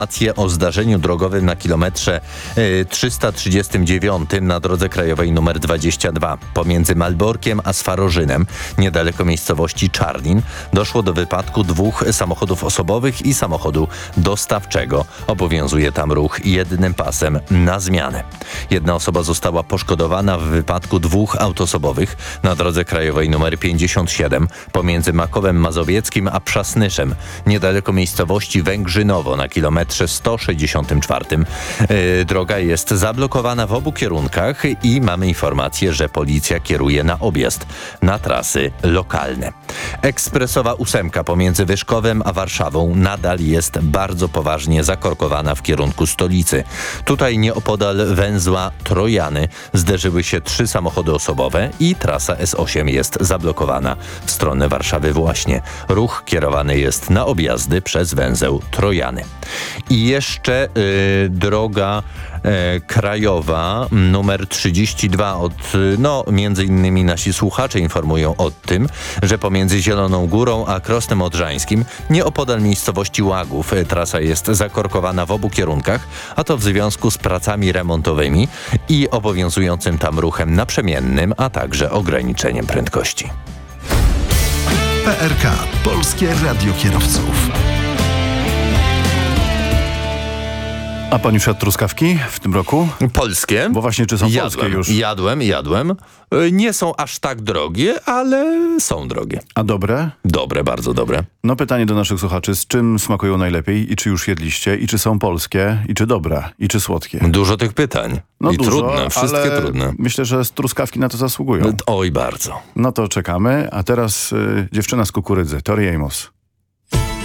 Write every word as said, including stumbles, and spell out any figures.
Informacje o zdarzeniu drogowym na kilometrze y, trzysta trzydziestym dziewiątym na drodze krajowej nr dwadzieścia dwa pomiędzy Malborkiem a Swarożynem, niedaleko miejscowości Czarnin, doszło do wypadku dwóch samochodów osobowych i samochodu dostawczego. Obowiązuje tam ruch jednym pasem na zmianę. Jedna osoba została poszkodowana w wypadku dwóch autosobowych na drodze krajowej nr pięćdziesiąt siedem pomiędzy Makowem Mazowieckim a Przasnyszem, niedaleko miejscowości Węgrzynowo na kilometrze sto sześćdziesiątym czwartym. Yy, droga jest zablokowana w obu kierunkach i mamy informację, że policja kieruje na objazd na trasy lokalne. Ekspresowa ósemka pomiędzy Wyszkowem a Warszawą nadal jest bardzo poważnie zakorkowana w kierunku stolicy. Tutaj nieopodal węzła Trojany zderzyły się trzy samochody osobowe i trasa S osiem jest zablokowana w stronę Warszawy właśnie. Ruch kierowany jest na objazdy przez węzeł Trojany. I jeszcze y, droga y, krajowa numer trzydzieści dwa od, y, no między innymi nasi słuchacze informują o tym, że pomiędzy Zieloną Górą a Krosnem Odrzańskim, nieopodal miejscowości Łagów, y, trasa jest zakorkowana w obu kierunkach, a to w związku z pracami remontowymi i obowiązującym tam ruchem naprzemiennym, a także ograniczeniem prędkości. P R K. Polskie Radio Kierowców. A pan już jadł truskawki w tym roku? Polskie? Bo właśnie, czy są jadłem, polskie już? Jadłem, jadłem. Nie są aż tak drogie, ale są drogie. A dobre? Dobre, bardzo dobre. No pytanie do naszych słuchaczy, z czym smakują najlepiej i czy już jedliście, i czy są polskie, i czy dobre, i czy słodkie? Dużo tych pytań. No I dużo, trudne, wszystkie ale trudne. myślę, że truskawki na to zasługują. Oj, bardzo. No to czekamy, a teraz y, dziewczyna z kukurydzy, Tori Amos.